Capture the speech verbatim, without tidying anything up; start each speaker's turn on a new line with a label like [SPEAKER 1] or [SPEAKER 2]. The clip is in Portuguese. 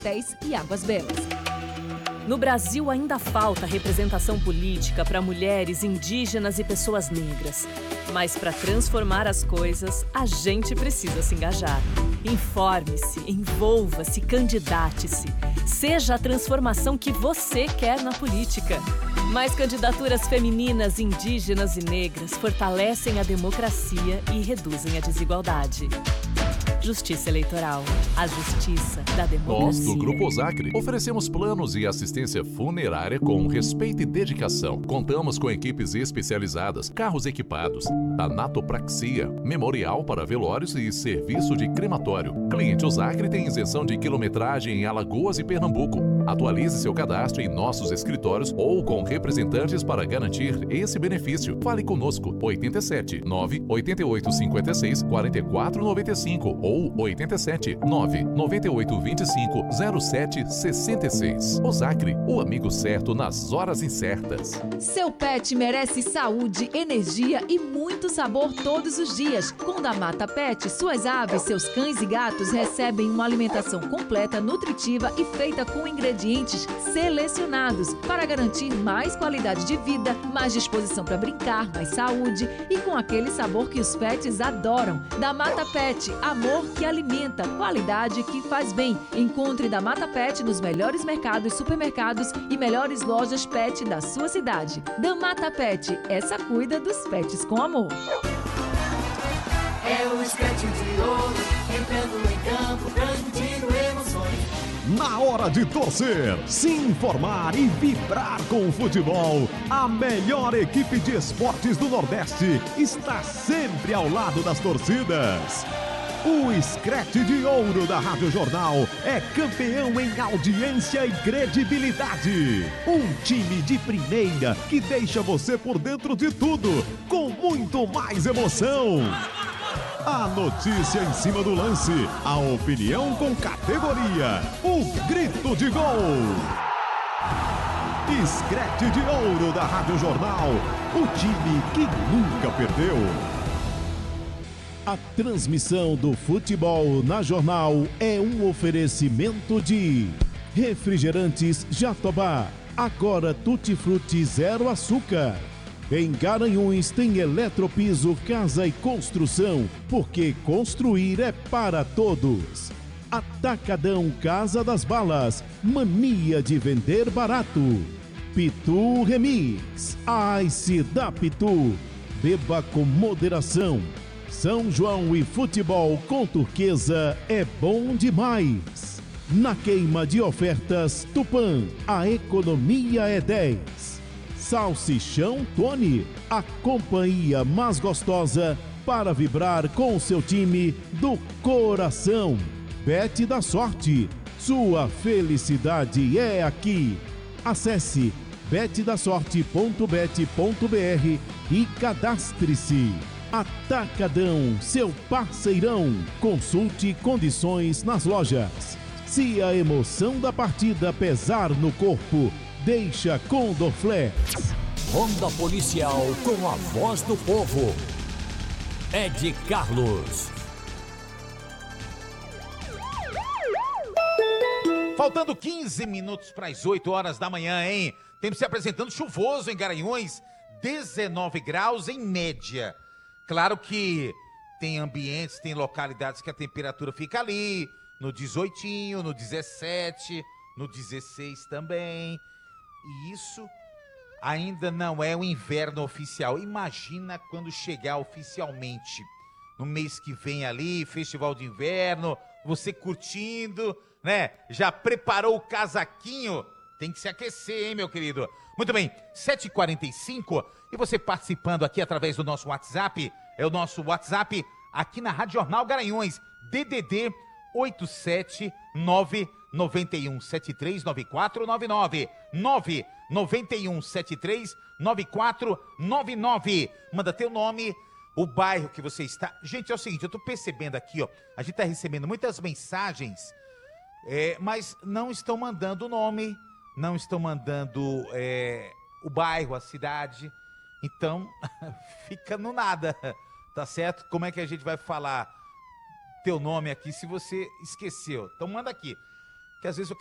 [SPEAKER 1] hotéis e águas belas.
[SPEAKER 2] No Brasil ainda falta representação política para mulheres, indígenas e pessoas negras. Mas para transformar as coisas, a gente precisa se engajar. Informe-se, envolva-se, candidate-se. Seja a transformação que você quer na política. Mais candidaturas femininas, indígenas e negras fortalecem a democracia e reduzem a desigualdade. Justiça Eleitoral. A justiça da democracia.
[SPEAKER 3] Nós, do Grupo Osacre, oferecemos planos e assistência funerária com respeito e dedicação. Contamos com equipes especializadas, carros equipados, tanatopraxia, memorial para velórios e serviço de crematório. Cliente Osacre tem isenção de quilometragem em Alagoas e Pernambuco. Atualize seu cadastro em nossos escritórios ou com representantes para garantir esse benefício. Fale conosco. oito sete nove oito oito cinco seis quatro quatro nove cinco ou oito sete nove nove oito dois cinco zero sete seis seis. Osacre, o amigo certo nas horas incertas.
[SPEAKER 1] Seu pet merece saúde, energia e muito sabor todos os dias. Com Damata Pet, suas aves, seus cães e gatos recebem uma alimentação completa, nutritiva e feita com ingredientes selecionados para garantir mais qualidade de vida, mais disposição para brincar, mais saúde e com aquele sabor que os pets adoram. Damata Pet, amor que alimenta, qualidade que faz bem. Encontre Damata Pet nos melhores mercados, supermercados e melhores lojas pet da sua cidade. Damata Pet, essa cuida dos pets com amor.
[SPEAKER 4] É o Scratch de ouro, entrando em campo, transmitindo emoções.
[SPEAKER 5] Na hora de torcer, se informar e vibrar com o futebol, a melhor equipe de esportes do Nordeste está sempre ao lado das torcidas. O Scratch de Ouro da Rádio Jornal é campeão em audiência e credibilidade. Um time de primeira que deixa você por dentro de tudo, com muito mais emoção. A notícia em cima do lance, a opinião com categoria, o grito de gol. Scratch de Ouro da Rádio Jornal, o time que nunca perdeu. A transmissão do futebol na Jornal é um oferecimento de Refrigerantes Jatobá, agora Tutti Frutti zero açúcar. Em Garanhuns tem Eletropiso, Casa e Construção, porque construir é para todos. Atacadão Casa das Balas, mania de vender barato. Pitu Remix, a Ice da Pitu, beba com moderação. São João e futebol com Turquesa é bom demais. Na queima de ofertas Tupã, a economia é dez. Salsichão Tony, a companhia mais gostosa para vibrar com o seu time do coração. Bet da Sorte, sua felicidade é aqui. Acesse bet da sorte ponto bet ponto br e cadastre-se. Atacadão, seu parceirão. Consulte condições nas lojas. Se a emoção da partida pesar no corpo, deixa com Dorflex.
[SPEAKER 6] Ronda Policial com a voz do povo. Ed Carlos.
[SPEAKER 7] Faltando quinze minutos para as oito horas da manhã, hein? Tempo se apresentando chuvoso em Garanhuns, dezenove graus em média. Claro que tem ambientes, tem localidades que a temperatura fica ali, no dezoito, no dezessete, no dezesseis também. E isso ainda não é o inverno oficial. Imagina quando chegar oficialmente. No mês que vem ali, festival de inverno, você curtindo, né? Já preparou o casaquinho? Tem que se aquecer, hein, meu querido? Muito bem, sete e quarenta e cinco, e você participando aqui através do nosso WhatsApp, é o nosso WhatsApp aqui na Rádio Jornal Garanhuns, D D D oito sete nove nove um sete três nove quatro nove nove, nove nove um sete três nove quatro nove nove. Manda teu nome, o bairro que você está. Gente, é o seguinte, eu tô percebendo aqui, ó, a gente tá recebendo muitas mensagens, é, mas não estão mandando o nome, não estão mandando é, o bairro, a cidade, então fica no nada, tá certo? Como é que a gente vai falar teu nome aqui se você esqueceu? Então manda aqui. que às vezes o